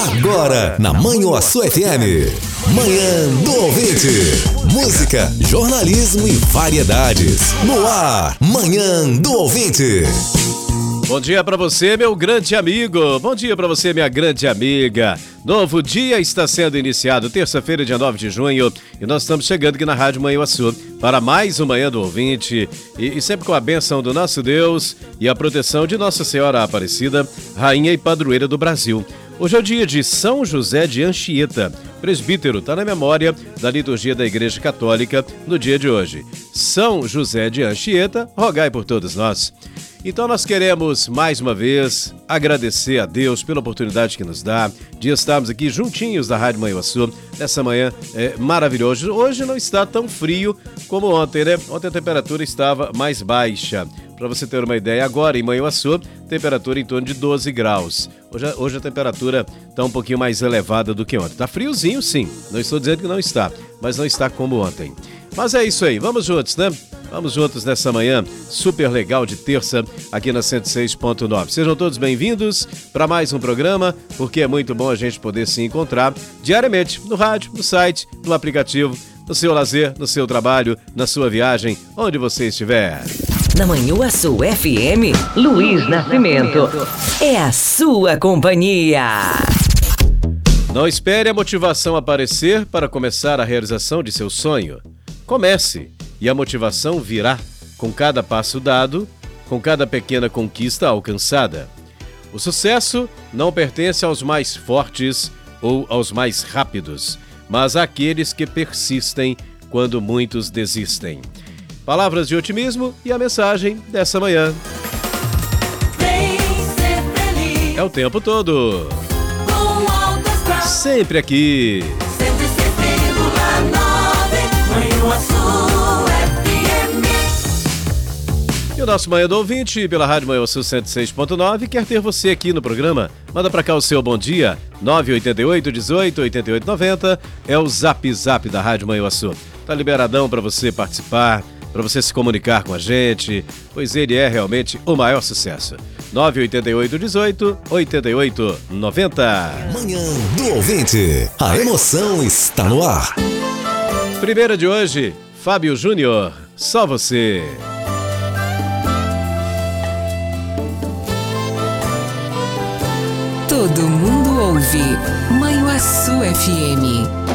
Agora, na Manhuaçu FM. Manhã do Ouvinte. Música, jornalismo e variedades. No ar, Manhã do Ouvinte. Bom dia pra você, meu grande amigo. Bom dia pra você, minha grande amiga. Novo dia está sendo iniciado, terça-feira, dia 9 de junho, e nós estamos chegando aqui na Rádio Manhuaçu para mais um Manhã do Ouvinte, e sempre com a bênção do nosso Deus e a proteção de Nossa Senhora Aparecida, Rainha e Padroeira do Brasil. Hoje é o dia de São José de Anchieta, presbítero, está na memória da liturgia da Igreja Católica no dia de hoje. São José de Anchieta, rogai por todos nós. Então nós queremos, mais uma vez, agradecer a Deus pela oportunidade que nos dá de estarmos aqui juntinhos da Rádio Manhuaçu nessa manhã maravilhosa. Hoje não está tão frio como ontem, né? Ontem a temperatura estava mais baixa. Para você ter uma ideia, agora em Manhuaçu, temperatura em torno de 12 graus. Hoje a temperatura está um pouquinho mais elevada do que ontem. Está friozinho, sim. Não estou dizendo que não está, mas não está como ontem. Mas é isso aí, vamos juntos, né? Vamos juntos nessa manhã super legal de terça aqui na 106.9. Sejam todos bem-vindos para mais um programa, porque é muito bom a gente poder se encontrar diariamente no rádio, no site, no aplicativo, no seu lazer, no seu trabalho, na sua viagem, onde você estiver. Na Manhuaçu FM, Luiz Nascimento é a sua companhia. Não espere a motivação aparecer para começar a realização de seu sonho. Comece, e a motivação virá com cada passo dado, com cada pequena conquista alcançada. O sucesso não pertence aos mais fortes ou aos mais rápidos, mas àqueles que persistem quando muitos desistem. Palavras de otimismo e a mensagem dessa manhã. É o tempo todo. Sempre aqui. E o nosso Manhã do Ouvinte, pela Rádio Manhuaçu 106.9, quer ter você aqui no programa. Manda pra cá o seu bom dia, 988 18 88 90, é o Zap Zap da Rádio Manhuaçu. Tá liberadão pra você participar, pra você se comunicar com a gente, pois ele é realmente o maior sucesso. 988 18 88 90. Manhã do Ouvinte. A emoção está no ar. Primeira de hoje, Fábio Júnior, só você. Todo mundo ouve Manhuaçu FM.